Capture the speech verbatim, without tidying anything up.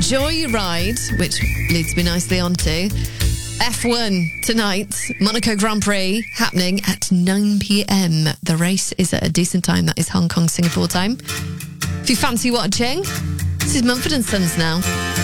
Joyride, which leads me nicely on to F one tonight, Monaco Grand Prix happening at nine p.m. The race is at a decent time. That is Hong Kong, Singapore time. If you fancy watching, this is Mumford and Sons now.